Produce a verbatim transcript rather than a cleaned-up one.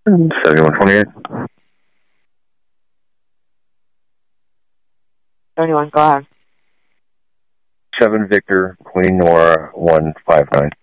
seventy-one twenty-eight. seventy-one, go ahead. seven Victor, Queen Nora, one five nine.